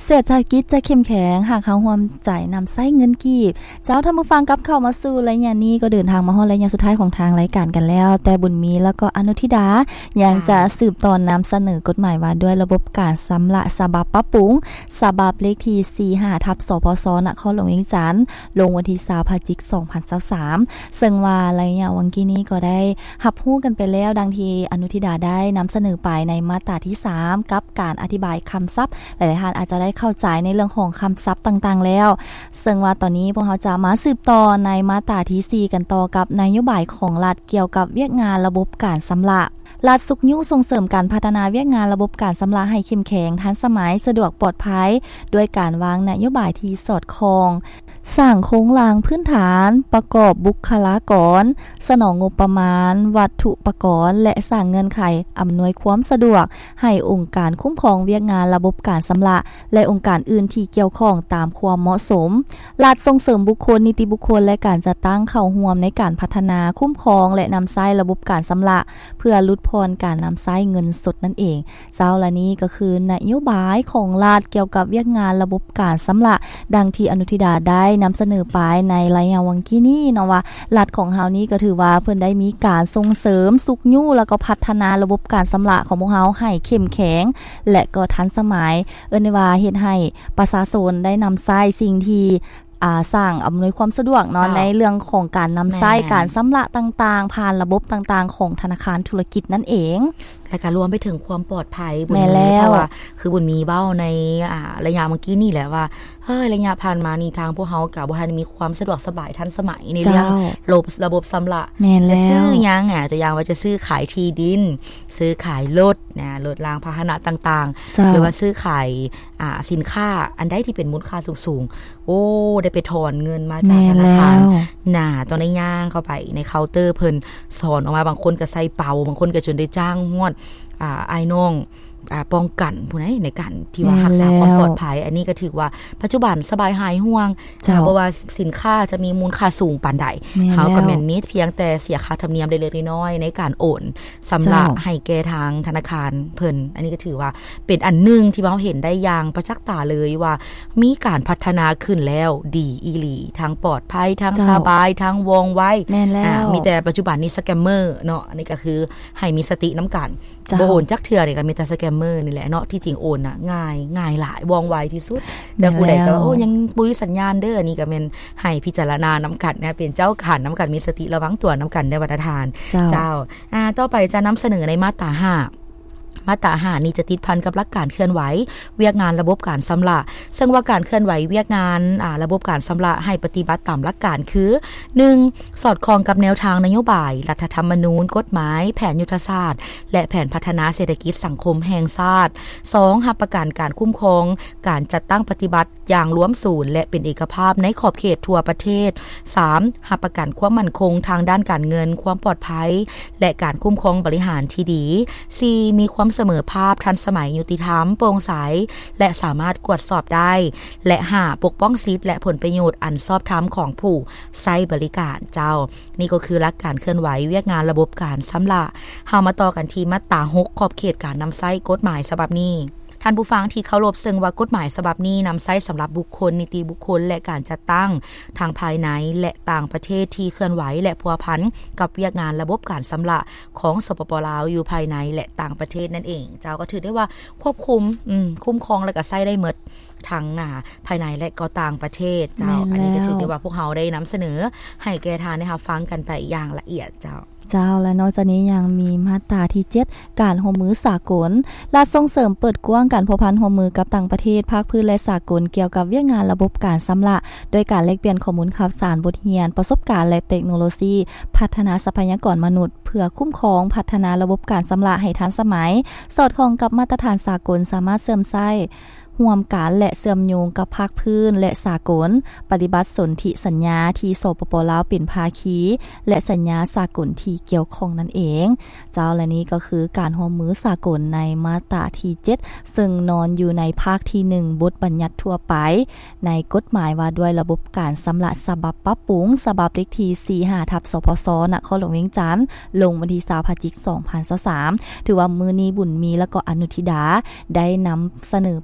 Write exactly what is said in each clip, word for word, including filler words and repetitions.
เศรษฐกิจจะเข้มแข็งหากเขาร่วมใจนำใช้เงินกีบเจ้าท่านผู้ฟังกับเข้ามาสู่ระยะนี้ก็เดินทางมาฮอดระยะสุดท้ายของทางรายการกันแล้วแต่บุญมีแล้วก็อนุธิดายังจะสืบตอนนำเสนอกฎหมายว่าด้วยระบบการสำละฉบับปรับปรุงฉบับเลขที่สี่สิบห้าทับสปสนครหลวงเวียงจันทน์ลงวันที่ยี่สิบพฤศจิกายนสองพันยี่สิบสามซึ่งว่าระยะวันกี้นี้ก็ได้รับรู้กันไปแล้วดังที่อนุธิดาได้นำเสนอไปในมาตราที่สามกับการอธิบายคำศัพท์หลายๆท่านอาจจะได้เข้าใจในเรื่องของคำศัพท์ต่างๆแล้วซึ่งว่าตอนนี้พวกเราจะมาสืบต่อในมาตราที่สี่กันต่อกับนโยบายของรัฐเกี่ยวกับเวียกงานระบบการสำละรัฐสุขยุ่งส่งเสริมการพัฒนาเวียกงานระบบการสำละให้เข้มแข็งทันสมัยสะดวกปลอดภัยด้วยการวางนโยบายที่สอดคล้องสร้างโครงหลังพื้นฐานประกอบบุคลากรสนองงบประมาณวัตถุประกอบและสร้างเงื่อนไขอำนวยความสะดวกให้องค์การคุ้มครองเวียกงานระบบการสำละและองค์การอื่นที่เกี่ยวข้องตามความเหมาะสมรัฐส่งเสริมบุคคลนิติบุคคลและการจัดตั้งเข้าร่วมในการพัฒนาคุ้มครองและนำใช้ระบบการสำละเพื่อลดพรการนำใช้เงินสดนั่นเองเจ้าละนี้ก็คือนโยบายของรัฐเกี่ยวกับเวียกงานระบบการสำละดังที่อนุธิดาได้นำเสนอไปในรายงานวันกี้นี้เนาะว่ารัฐของเฮานี้ก็ถือว่าเพิ่นได้มีการส่งเสริมสุขยู่แล้วก็พัฒนาระบบการสำละของพวกเฮาให้เข้มแข็งและก็ทันสมัยเอิ้นว่าเฮ็ดให้ประชาชนได้นำใช้สิ่งที่อ่าสร้างอำนวยความสะดวกเนาะในเรื่องของการนำใช้การสำละต่างๆผ่านระบบต่างๆของธนาคารธุรกิจนั่นเองและก็รวมไปถึงความปลอดภัยบุญมีเพราะว่าคือบุญมีเบ้าในอ่าระยะเมื่อกี้นี่แหละว่าเฮ้ยระยะผ่านมานี่ทางพวกเฮาก็บ่ทันมีความสะดวกสบายทันสมัยในเรื่องระบบระบบสำละจะซื้อหยังอ่ะตัวอย่างว่าจะซื้อขายที่ดินซื้อขายรถนะรถรางพาหนะต่างๆหรือว่าซื้อขายอ่าสินค้าอันใดที่เป็นมูลค่าสูงๆโอ้ได้ไปถอนเงินมาจากธนาคารน่ะตอนนี้ย่างเข้าไปในเคาน์เตอร์เพิ่นสอนออกมาบางคนก็ใส่เป่าบางคนก็จนได้จ้างฮอดอ่าไอ้น้องอ่าป้องกันผู้ใดในการที่ว่ารักษาความปลอดภัยอันนี้ก็ถือว่าปัจจุบันสบายหายห่วงเพราะว่าสินค้าจะมีมูลค่าสูงปานใดเฮาก็แม่นมีเพียงแต่เสียค่าธรรมเนียมเล็กๆน้อยๆในการโอนสำหรับให้แก่ทางธนาคารเพิ่นอันนี้ก็ถือว่าเป็นอันนึงที่เราเห็นได้อย่างประจักษ์ตาเลยว่ามีการพัฒนาขึ้นแล้วดีอีหลีทั้งปลอดภัยทั้งสบายทั้งว่องไวอ่ามีแต่ปัจจุบันนี้สแกมเมอร์เนาะอันนี้ก็คือให้มีสตินำกันบ่โอนจักเทื่อนี่ก็มีแต่สแกมเมอร์นี่แหละเนาะที่จริงโอนน่ะง่ายง่ายหลายว่องไวที่สุดแต่ผู้ใดก็โอ้ยังบ่มีสัญญาณเด้อนี่ก็แม่นให้พิจารณานำกันนะเป็นเจ้าขันนำกันมีสติระวังตัวนำกันได้บรรทานเจ้าอ่าต่อไปจะนำเสนอในมาตราห้ามาตราห้านี้จะติดพันกับหลักการเคลื่อนไหวเวียกงานระบบการสำละซึ่งว่าการเคลื่อนไหวเวียกงานอ่าระบบการสำละให้ปฏิบัติตามหลักการคือหนึ่งสอดคล้องกับแนวทางนโยบายรัฐธรรมนูญกฎหมายแผนยุทธศาสตร์และแผนพัฒนาเศรษฐกิจสังคมแห่งชาติสองรับประกันการคุ้มครองการจัดตั้งปฏิบัติอย่างรวมศูนย์และเป็นเอกภาพในขอบเขตทั่วประเทศสามรับประกันความมั่นคงทางด้านการเงินความปลอดภัยและการคุ้มครองบริหารที่ดีสี่มีความเสมอภาพทันสมัยยุติธรรมโปร่งใสและสามารถตรวจสอบได้และห้าปกป้องสิทธิและผลประโยชน์อันชอบธรรมของผู้ใช้บริการเจ้านี่ก็คือหลักการเคลื่อนไหวเวียกงานระบบการสำละเฮามาต่อกันที่มาตราหกขอบเขตการนำใช้กฎหมายฉบับนี้ท่านผู้ฟังที่เคารพซึ่งว่ากฎหมายฉบับนี้นำใช้สำหรับบุคคลนิติบุคคลและการจัดตั้งทางภายในและต่างประเทศที่เคลื่อนไหวและพัวพันกับเวียกงานระบบการสำละของสปป.ลาวอยู่ภายในและต่างประเทศนั่นเองเจ้าก็ถือได้ว่าควบคุมอืมคุ้มครองและก็ใช้ได้หมดทั้งอ่าภายในและก็ต่างประเทศเจ้าอันนี้ก็ถือได้ว่าพวกเฮาได้นำเสนอให้แก่ทานนะคะฟังกันไปอย่างละเอียดเจ้าเจ้าและนอกจากนี้ยังมีมาตราที่เจ็ดการร่วมมือสากลรัฐส่งเสริมเปิดกว้างการพัวพันร่วมมือกับต่างประเทศภาคพื้นและสากลเกี่ยวกับเวียกงานระบบการสำละโดยการแลกเปลี่ยนข้อมูลข่าวสารบทเรียนประสบการณ์และเทคโนโลยีพัฒนาทรัพยากรมนุษย์เพื่อคุ้มครองพัฒนาระบบการสำละให้ทันสมัยสอดคล้องกับมาตรฐานสากลสามารถเสริมใช้ร่วมกันและเชื่อมโยงกับภาคพื้นและสากลปฏิบัติสนธิสัญญาที่สปป.ลาวเป็นภาคีและสัญญาสากลที่เกี่ยวข้องนั่นเองเจ้าและนี้ก็คือการร่วมมือสากลในมาตราที่เจ็ดซึ่งนอนอยู่ในภาคที่หนึ่งบทบัญญัติทั่วไปในกฎหมายว่าด้วยระบบการสำละฉบับปรับปรุงฉบับเลขที่สี่สิบห้าทับสปสนครหลวงเวียงจันทน์ลงวันที่ยี่สิบพฤศจิกายนสองพันยี่สิบสามถือว่ามื้อนี้บุญมีและก็อนุธิดาได้นำเสนอไปหลาก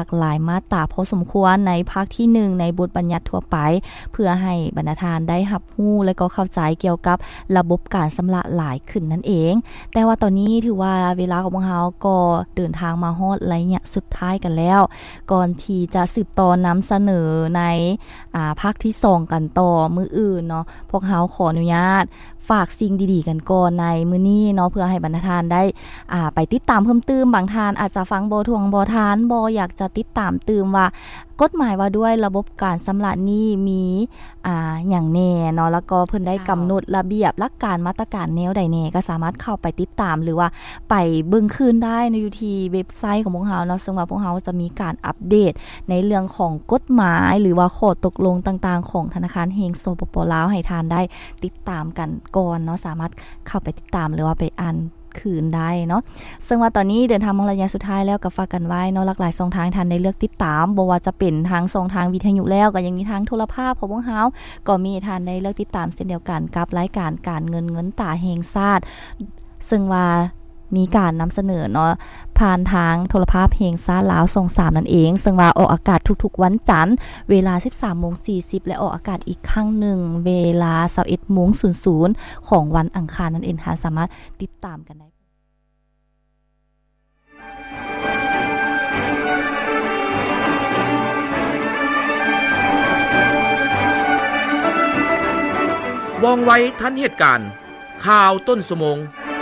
ากหลายมาตราพอสมควรในภาคที่หนึ่งในบทบัญญัติทั่วไปเพื่อให้บรรณาธิการได้รับรู้และก็เข้าใจเกี่ยวกับระบบการชำระหลายขึ้นนั่นเองแต่ว่าตอนนี้ถือว่าเวลาของพวกเราก็เดินทางมาฮอดระยะสุดท้ายกันแล้วก่อนที่จะสืบต่อนำเสนอในอ่าภาคที่สองกันต่อมื้ออื่นเนาะพวกเราขออนุญาตฝากสิ่งดีๆกันก่อนในมื้อนี้เนาะเพื่อให้บรรณาธิการได้อ่าไปติดตามเพิ่มเติมบางท่านอาจจะฟังบ่ทวงบ่ทานบ่อยากจะติดตามเติมว่ากฎหมายว่าด้วยระบบการชำระหนี้มีอ่าหยังแน่เนาะแล้วก็เพิ่นได้กำหนดระเบียบหลักการมาตรการแนวใดแน่ก็สามารถเข้าไปติดตามหรือว่าไปเบิ่งคืนได้ในอยู่ที่เว็บไซต์ของพวกเราเนาะซึ่งว่าพวกเราจะมีการอัปเดตในเรื่องของกฎหมายหรือว่าข้อตกลงต่างๆของธนาคารแห่งสปป.ลาวให้ทานได้ติดตามกันก่อนเนาะสามารถเข้าไปติดตามหรือว่าไปอ่านคืนได้เนาะซึ่งว่าตอนนี้เดินทางมาระยะสุดท้ายแล้วก็ฝากกันไว้เนาะหลากหลายช่องทางท่านได้เลือกติดตามบ่ว่าจะเป็นทางช่องทางวิทยุแล้วก็ยังมีทางโทรภาพของพวกเฮาก็มีท่านได้เลือกติดตามเช่นเดียวกันกับรายการการเงินเงินตาแห่งชาติซึ่งว่ามีการนำเสนอเนาะผ่านทางโทรภาพแห่งชาติลาวช่องสามนั่นเองซึ่งว่าออกอากาศทุกๆวันจันทร์เวลา สิบสามโมงสี่สิบ และออกอากาศอีกครั้งหนึ่งเวลา ยี่สิบเอ็ดโมงของวันอังคารนั่นเองค่ะสามารถติดตามกันได้ว่องไวทันเหตุการณ์ข่าวต้นชั่วโมง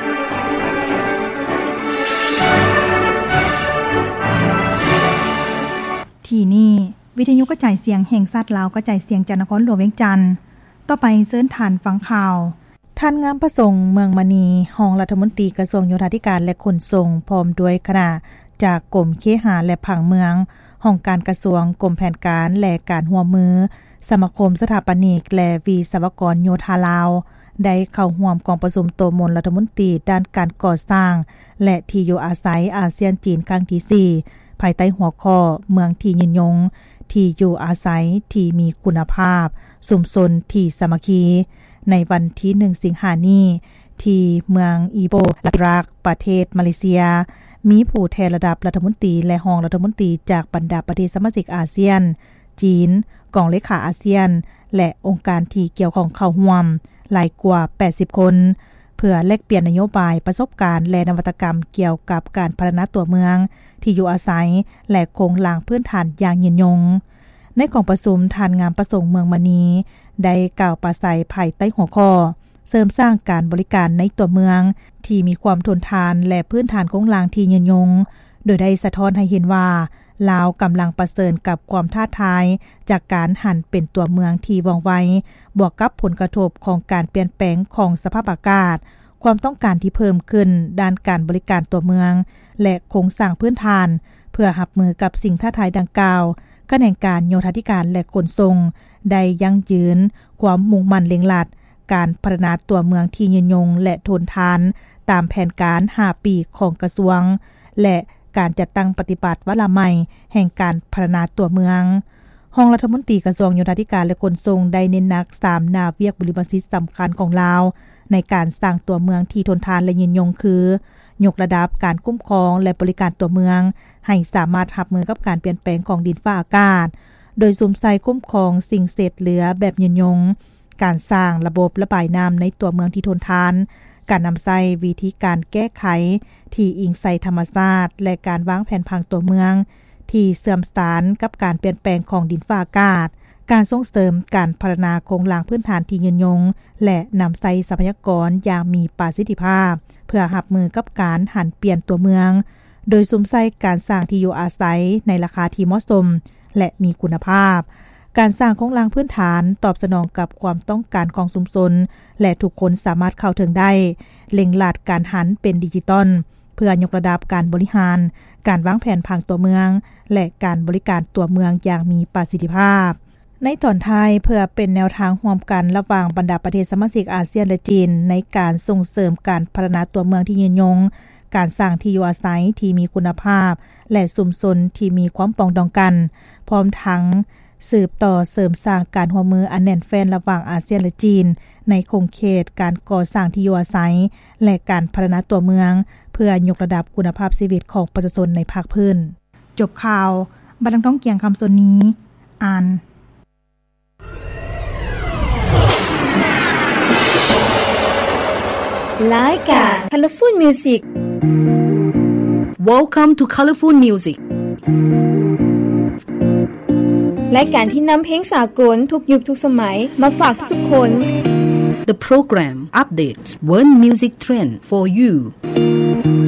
ที่นี่วิทยุกระจายเสียงแห่งชาติลาวกระจายเสียงจากนครหลวงเวียงจันทน์ต่อไปเชิญท่านฟังข่าวท่านงามประสงค์เมืองมณีรองรัฐมนตรีกระทรวงโยธาธิการและขนส่งพร้อมด้วยคณะจากกรมเคหะและผังเมืองห้องการกระทรวงกรมแผนการและการร่วมมือสมาคมสถาปนิกและวิศวกรโยธาลาวได้เข้าร่วมกองประชุมโตมนรัฐมนตรีด้านการก่อสร้างและที่อยู่อาศัยอาเซียนจีนครั้งที่สี่ภายใต้หัวข้อเมืองที่ยืนยงที่อยู่อาศัยที่มีคุณภาพสุมสนที่สามัคคีในวันที่หนึ่งสิงหาคมนี้ที่เมืองอีโบลักรักประเทศมาเลเซียมีผู้แทนระดับรัฐมนตรีและรองรัฐมนตรีจากบรรดาประเทศสมาชิกอาเซียนจีนกองเลขาอาเซียนและองค์การที่เกี่ยวข้องเข้าร่วมหลายกว่าแปดสิบคนเพื่อแลกเปลี่ยนนโยบายประสบการณ์และนวัตกรรมเกี่ยวกับการพัฒนาตัวเมืองที่อยู่อาศัยและโครงหลังพื้นฐานอย่างยืนยงในกองประชุมท่านงามประสงค์เมืองมณีได้กล่าวปราศัยภายใต้หัวข้อเสริมสร้างการบริการในตัวเมืองที่มีความทนทานและพื้นฐานโครงหลังที่ยืนยงโดยได้สะท้อนให้เห็นว่าลาวกำลังประเสริญกับความท้าทายจากการหันเป็นตัวเมืองที่ว่องไวบวกกับผลกระทบของการเปลี่ยนแปลงของสภาพอากาศความต้องการที่เพิ่มขึ้นด้านการบริการตัวเมืองและโครงสร้างพื้นฐานเพื่อรับมือกับสิ่งท้าทายดังกล่าวคณะกรรมการโยธาธิการและขนส่งได้ยั่งยืนความมุ่งมั่นเร่งรัดการพัฒนาตัวเมืองที่ยืนยงและทนทานตามแผนการห้าปีของกระทรวงและการจัดตั้งปฏิบัติวาระใหม่แห่งการพัฒนาตัวเมืองรองรัฐมนตรีกระทรวงโยธาธิการและขนส่งได้เน้นหนักสามแนวเวียกบริบทสำคัญของลาวในการสร้างตัวเมืองที่ทนทานและยืนยงคือยกระดับการคุ้มครองและบริการตัวเมืองให้สามารถรับมือกับการเปลี่ยนแปลงของดินฟ้าอากาศโดยสุมใส่คุ้มครองสิ่งเศษเหลือแบบยืนยงการสร้างระบบระบายน้ำในตัวเมืองที่ทนทานการนำใช้วิธีการแก้ไขที่อิงใส่ธรรมชาติและการวางแผนผังตัวเมืองที่เสื่อมสารกับการเปลี่ยนแปลงของดินฟ้าอากาศการส่งเสริมการพัฒนาโครงหลังพื้นฐานที่ยืนยงและนำใช้ทรัพยากรอย่างมีประสิทธิภาพเพื่อรับมือกับการหันเปลี่ยนตัวเมืองโดยสุมใส่การสร้างที่อยู่อาศัยในราคาที่เหมาะสมและมีคุณภาพการสร้างโครงหลังพื้นฐานตอบสนองกับความต้องการของชุมชนและทุกคนสามารถเข้าถึงได้เล็งหลัดการหันเป็นดิจิตอลเพื่อยกระดับการบริหารการวางแผนผังตัวเมืองและการบริการตัวเมืองอย่างมีประสิทธิภาพในตอนท้ายเพื่อเป็นแนวทางร่วมกันระหว่างบรรดาประเทศสมาชิกอาเซียนและจีนในการส่งเสริมการพัฒนาตัวเมืองที่ยืนยงการสร้างที่อยู่อาศัยที่มีคุณภาพและชุมชนที่มีความปรองดองกันพร้อมทั้งสืบต่อเสริมสร้างการร่วมมืออันแน่นแฟ้นระหว่างอาเซียนและจีนในโครงเขตการก่อสร้างที่อยู่อาศัยและการพัฒนาตัวเมืองเพื่อยกระดับคุณภาพชีวิตของประชาชนในภาคพื้นจบข่าวบัดทังท้องเกียงคำส่วนนี้อ่านรายการ Colorful Music Welcome to Colorful Music รายการที่นำเพลงสากลทุกยุคทุกสมัยมาฝากทุกคน The program updates world music trend for you